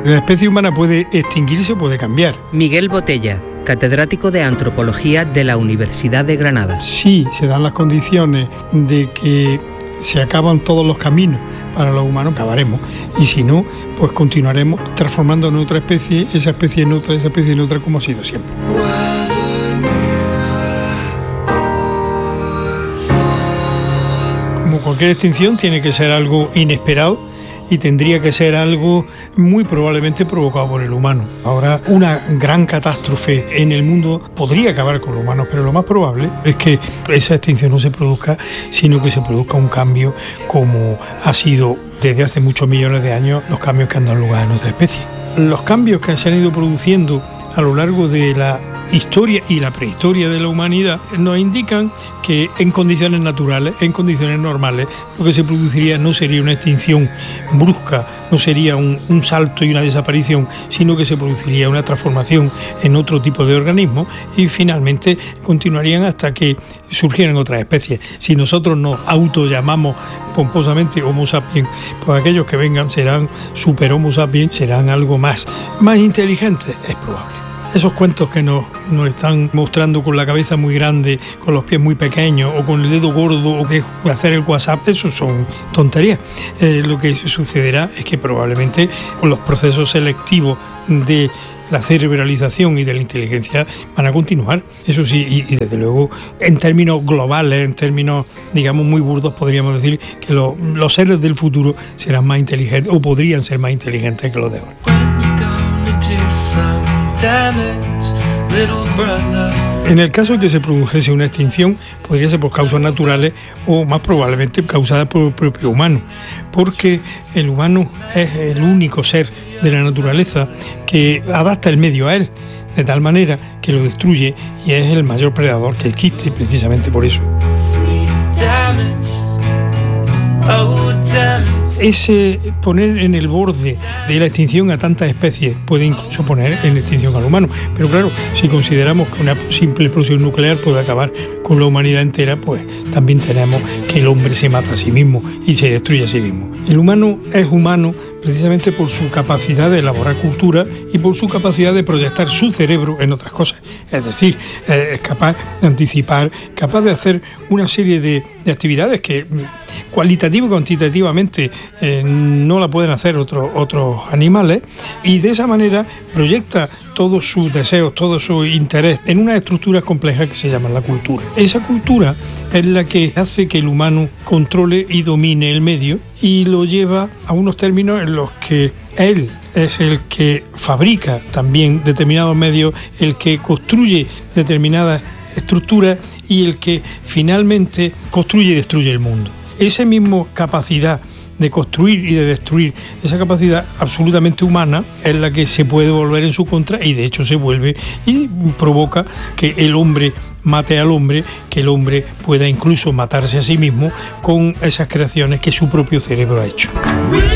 La especie humana puede extinguirse o puede cambiar. Miguel Botella, catedrático de Antropología de la Universidad de Granada. Si se dan las condiciones de que se acaban todos los caminos para los humanos, acabaremos. Y si no, pues continuaremos transformándonos en otra especie, esa especie en otra, esa especie en otra, como ha sido siempre. Como cualquier extinción, tiene que ser algo inesperado y tendría que ser algo muy probablemente provocado por el humano. Ahora, una gran catástrofe en el mundo podría acabar con los humanos, pero lo más probable es que esa extinción no se produzca, sino que se produzca un cambio como ha sido desde hace muchos millones de años los cambios que han dado lugar a nuestra especie. Los cambios que se han ido produciendo a lo largo de la historia y la prehistoria de la humanidad nos indican que en condiciones naturales, en condiciones normales, lo que se produciría no sería una extinción brusca, no sería un salto y una desaparición, sino que se produciría una transformación en otro tipo de organismo y finalmente continuarían hasta que surgieran otras especies. Si nosotros nos autollamamos pomposamente Homo sapiens, pues aquellos que vengan serán super Homo sapiens, serán algo más inteligentes, es probable. Esos cuentos que nos están mostrando con la cabeza muy grande, con los pies muy pequeños o con el dedo gordo de hacer el WhatsApp, eso son tonterías. Lo que sucederá es que probablemente con los procesos selectivos de la cerebralización y de la inteligencia van a continuar. Eso sí, y desde luego en términos globales, en términos digamos muy burdos, podríamos decir que los seres del futuro serán más inteligentes o podrían ser más inteligentes que los de ahora. En el caso de que se produjese una extinción, podría ser por causas naturales o más probablemente causada por el propio humano, porque el humano es el único ser de la naturaleza que adapta el medio a él, de tal manera que lo destruye y es el mayor predador que existe, precisamente por eso. Ese poner en el borde de la extinción a tantas especies puede incluso poner en extinción al humano. Pero claro, si consideramos que una simple explosión nuclear puede acabar con la humanidad entera, pues también tenemos que el hombre se mata a sí mismo y se destruye a sí mismo. El humano es humano precisamente por su capacidad de elaborar cultura y por su capacidad de proyectar su cerebro en otras cosas. Es decir, es capaz de anticipar, capaz de hacer una serie de actividades que cualitativo y cuantitativamente no la pueden hacer otros animales, y de esa manera proyecta todos sus deseos, todo su interés en unas estructuras complejas que se llaman la cultura. Esa cultura es la que hace que el humano controle y domine el medio y lo lleva a unos términos en los que él es el que fabrica también determinados medios, el que construye determinadas estructuras y el que finalmente construye y destruye el mundo. Esa misma capacidad de construir y de destruir, esa capacidad absolutamente humana es la que se puede volver en su contra y de hecho se vuelve y provoca que el hombre mate al hombre, que el hombre pueda incluso matarse a sí mismo con esas creaciones que su propio cerebro ha hecho.